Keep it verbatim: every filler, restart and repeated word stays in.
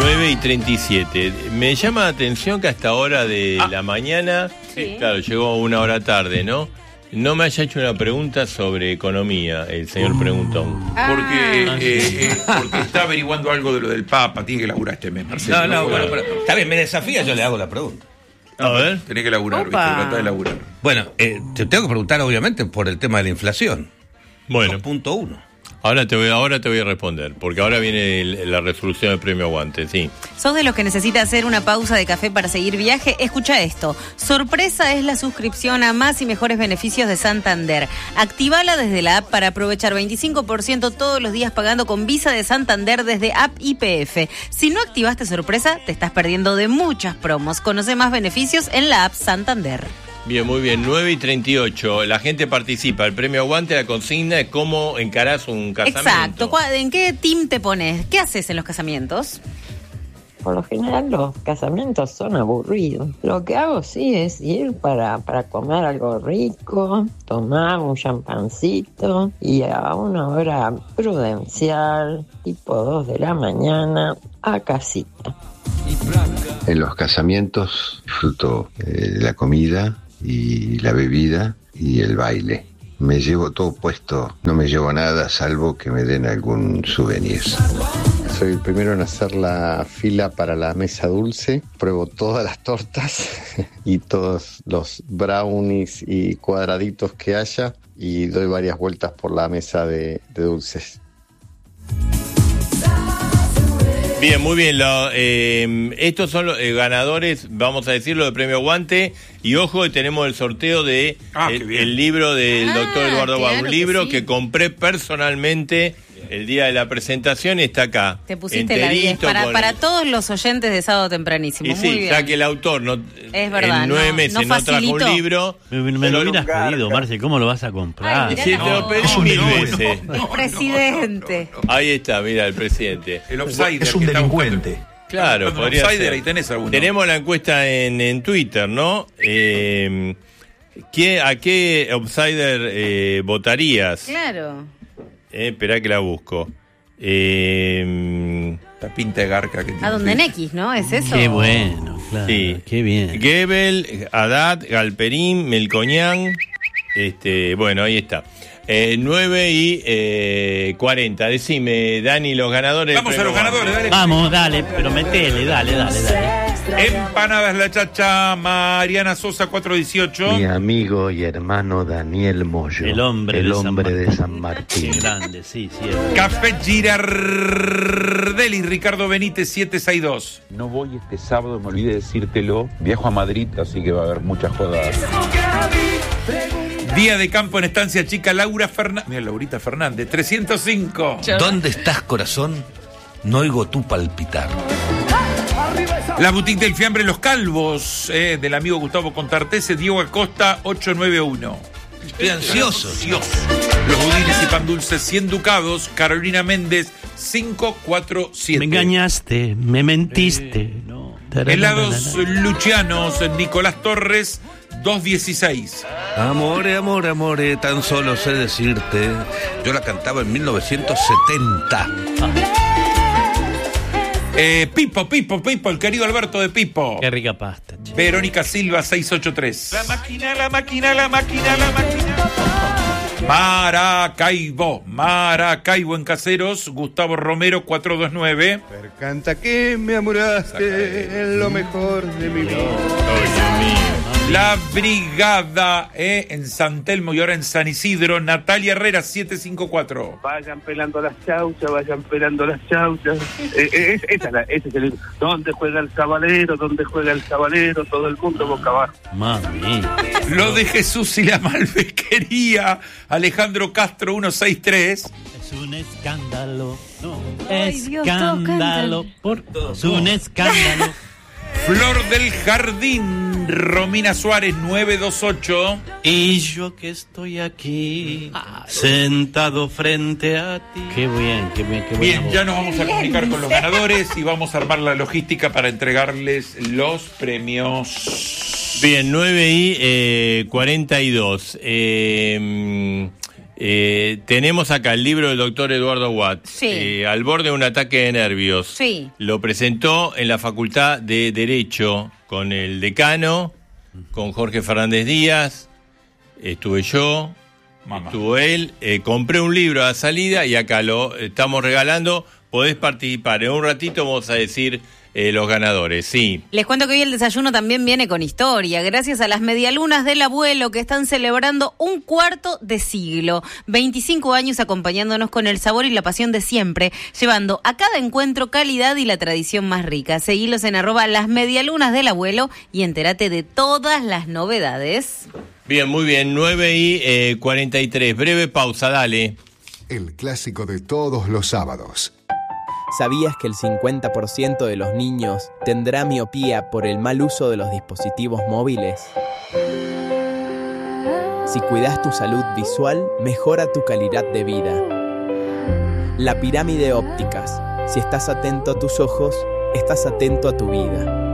nueve y treinta y siete. Me llama la atención que hasta hora de ah. la mañana, sí. claro, llegó una hora tarde, ¿no? No me haya hecho una pregunta sobre economía, el señor uh. Preguntón. Ah. Porque, eh, eh, porque está averiguando algo de lo del Papa, tiene que laburar este mes, Marcelo. No, no, no bueno, pero, está bien, me desafía, yo le hago la pregunta. A ver. Tenés que laburar, ¿viste? Trata de laburar. Bueno, eh, te tengo que preguntar, obviamente, por el tema de la inflación. Bueno. dos punto uno. Ahora te voy, ahora te voy a responder, porque ahora viene el, la resolución del premio Aguante, sí. ¿Sos de los que necesita hacer una pausa de café para seguir viaje? Escucha esto. Sorpresa es la suscripción a más y mejores beneficios de Santander. Actívala desde la app para aprovechar veinticinco por ciento todos los días pagando con Visa de Santander desde App I P F. Si no activaste Sorpresa, te estás perdiendo de muchas promos. Conoce más beneficios en la app Santander. Bien, muy bien, nueve y treinta y ocho. La gente participa. El premio Aguante, la consigna es cómo encarás un casamiento. Exacto. ¿En qué team te pones? ¿Qué haces en los casamientos? Por lo general los casamientos son aburridos. Lo que hago sí es ir para, para comer algo rico, tomar un champancito y a una hora prudencial, tipo dos de la mañana, a casita. En los casamientos disfruto eh, la comida y la bebida y el baile. Me llevo todo puesto, no me llevo nada salvo que me den algún souvenir. Soy el primero en hacer la fila para la mesa dulce. Pruebo todas las tortas y todos los brownies y cuadraditos que haya y doy varias vueltas por la mesa de, de dulces. Bien, muy bien. Lo, eh, estos son los eh, ganadores, vamos a decirlo, del premio Aguante. Y ojo, que tenemos el sorteo de ah, el, el libro del ah, doctor Eduardo Bau, un libro que, sí. que compré personalmente el día de la presentación, está acá. Te pusiste la diez para, con... para todos los oyentes de Sábado Tempranísimo. Y Muy sí, bien. ya que el autor no, es verdad, en nueve no, meses no, no trajo un libro. Me, me lo hubieras pedido, Marce, ¿cómo lo vas a comprar? Ay, sí, te lo pedí no, mil no, veces. No, no, el presidente. No, no, no. Ahí está, mira, el presidente. El offsider es un delincuente. Claro, podría ser. Ahí tenés alguno. Tenemos la encuesta en, en Twitter, ¿no? Eh, ¿qué, ¿A qué outsider eh, votarías? Claro. Eh, esperá que la busco. Eh, la pinta de garca que tiene. A donde en X, ¿no? ¿Es eso? Qué bueno, claro. Sí. Qué bien. Gebel, Haddad, Galperín, Melcoñán. Este, bueno, ahí está. Eh, nueve y eh, cuarenta. Decime, Dani, los ganadores. Vamos a los ganadores, dale. Vamos, dale, pero metele, dale, dale, dale. Empanadas La Chacha, Mariana Sosa cuatro dieciocho. Mi amigo y hermano Daniel Moyo. El hombre, el de, hombre San de San Martín. Qué grande, sí, sí. Café Girardelli, Ricardo Benítez siete sesenta y dos. No voy este sábado, me olvidé decírtelo. Viajo a Madrid, así que va a haber muchas jodas. Día de campo en Estancia Chica, Laura Fernández. Mira, Laurita Fernández, trescientos cinco. ¿Dónde estás, corazón? No oigo tu palpitar. La boutique del fiambre Los Calvos, eh, del amigo Gustavo Contartese, Diego Acosta, ochocientos noventa y uno. Estoy ansioso, Dios. Los budines y pan dulces, cien ducados, Carolina Méndez, quinientos cuarenta y siete. Me engañaste, me mentiste. Eh, no. Helados Lucianos, Nicolás Torres, doscientos dieciséis. Amore, amore, amore, tan solo sé decirte. Yo la cantaba en mil novecientos setenta. Ah. Eh, Pipo, Pipo, Pipo, el querido Alberto de Pipo. Qué rica pasta, che. Verónica Silva, seiscientos ochenta y tres. La máquina, la máquina, la máquina, la máquina. Maracaibo, Maracaibo en Caseros, Gustavo Romero, cuatrocientos veintinueve. Canta que me amoraste en lo mejor de mi vida. La Brigada, eh, en San Telmo y ahora en San Isidro, Natalia Herrera, setecientos cincuenta y cuatro. Vayan pelando las chauchas, vayan pelando las chauchas. Eh, eh, esa es la, ese es el... ¿Dónde juega el sabalero? ¿Dónde juega el sabalero? Todo el mundo boca abajo. Mami. Lo de Jesús y la Malvequería, Alejandro Castro, ciento sesenta y tres. Es un escándalo, no, Ay, Dios, escándalo, por todo. Es un escándalo. Flor del Jardín, Romina Suárez, novecientos veintiocho. Y yo que estoy aquí, sentado frente a ti. Qué bien, qué bien, qué bien. Bien, ya nos vamos a comunicar con los ganadores y vamos a armar la logística para entregarles los premios. Bien, nueve y cuarenta y dos. Eh, Eh, tenemos acá el libro del doctor Eduardo Watt, Sí. eh, Al borde de un ataque de nervios. Sí. Lo presentó en la Facultad de Derecho con el decano, con Jorge Fernández Díaz, estuve yo, Mamá. estuvo él, eh, compré un libro a la salida y acá lo estamos regalando, podés participar. En un ratito vamos a decir eh, los ganadores, sí. Les cuento que hoy el desayuno también viene con historia, gracias a las medialunas del abuelo que están celebrando un cuarto de siglo, veinticinco años acompañándonos con el sabor y la pasión de siempre, llevando a cada encuentro calidad y la tradición más rica. Seguilos en arroba las medialunas del abuelo y entérate de todas las novedades. Bien, muy bien, nueve y eh, cuarenta y tres, breve pausa, dale. El clásico de todos los sábados. ¿Sabías que el cincuenta por ciento de los niños tendrá miopía por el mal uso de los dispositivos móviles? Si cuidas tu salud visual, mejora tu calidad de vida. La Pirámide Ópticas. Si estás atento a tus ojos, estás atento a tu vida.